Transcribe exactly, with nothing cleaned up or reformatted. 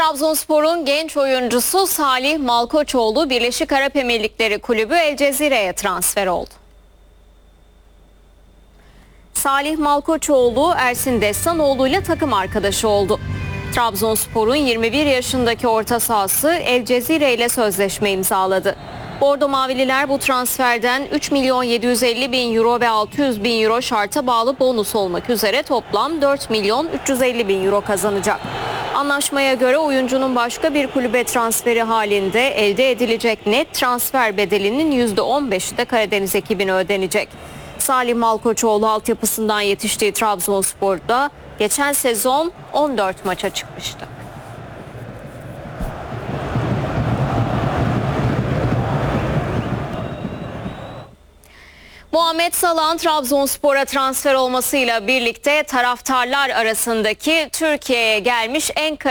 Trabzonspor'un genç oyuncusu Salih Malkoçoğlu Birleşik Arap Emirlikleri Kulübü El Cezire'ye transfer oldu. Salih Malkoçoğlu Ersin Destanoğlu ile takım arkadaşı oldu. Trabzonspor'un yirmi bir yaşındaki orta sahası El Cezire ile sözleşme imzaladı. Bordo Mavililer bu transferden üç milyon yedi yüz elli bin euro ve altı yüz bin euro şarta bağlı bonus olmak üzere toplam dört milyon üç yüz elli bin euro kazanacak. Anlaşmaya göre oyuncunun başka bir kulübe transferi halinde elde edilecek net transfer bedelinin yüzde on beşi de Karadeniz ekibine ödenecek. Salih Malkoçoğlu altyapısından yetiştiği Trabzonspor'da geçen sezon on dört maça çıkmıştı. Muhammed Salah'ın Trabzonspor'a transfer olmasıyla birlikte taraftarlar arasındaki Türkiye'ye gelmiş en